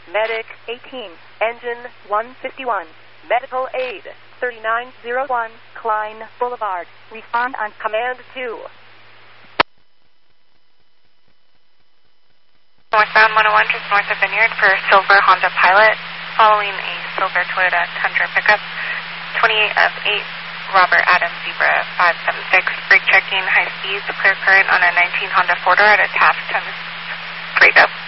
Medic 18, Engine 151, Medical Aid 3901, Klein Boulevard. Respond on Command 2. Northbound 101, just north of Vineyard for Silver Honda Pilot, following a Silver Toyota Tundra pickup, 28 of 8, Robert Adams Zebra 576, brake checking, high speeds, clear current on a 19 Honda 4-door at a Taft 10-3 go.